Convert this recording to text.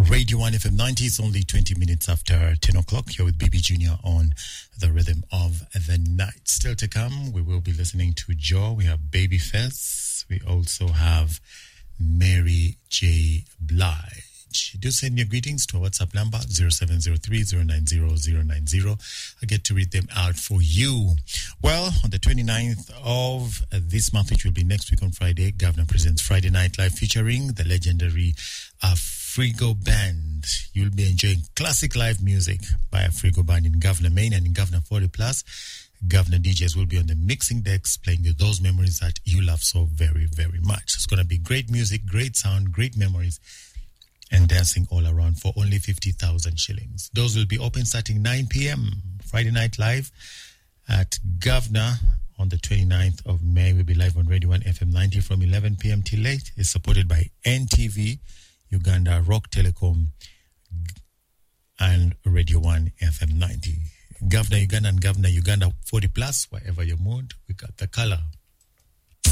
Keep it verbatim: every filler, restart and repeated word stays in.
Radio one F M ninety. It's only twenty minutes after ten o'clock. You're with B B Junior on the rhythm of the night. Still to come, we will be listening to Joe. We have Babyface. We also have Mary J. Blige. Do send your greetings to our WhatsApp number zero seven zero three zero nine zero zero nine zero. I get to read them out for you. Well, on the twenty-ninth of this month, which will be next week on Friday, Governor presents Friday Night Live featuring the legendary Afrigo Band. You'll be enjoying classic live music by Afrigo Band in Governor Main and in Governor forty plus. Governor D Js will be on the mixing decks playing you those memories that you love so very, very much. It's going to be great music, great sound, great memories, and dancing all around for only fifty thousand shillings. Those will be open starting nine p.m. Friday Night Live at Governor on the twenty-ninth of May. We'll be live on Radio one F M ninety from eleven p.m. till late. It's supported by N T V, Uganda, Rock Telecom, and Radio one F M ninety. Governor Uganda and Governor Uganda forty plus, wherever your mood, we got the color.